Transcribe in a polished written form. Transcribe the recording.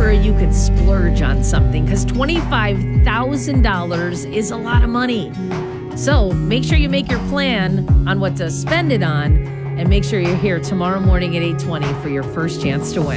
or you could splurge on something because $25,000 is a lot of money. So make sure you make your plan on what to spend it on, and make sure you're here tomorrow morning at 8:20 for your first chance to win.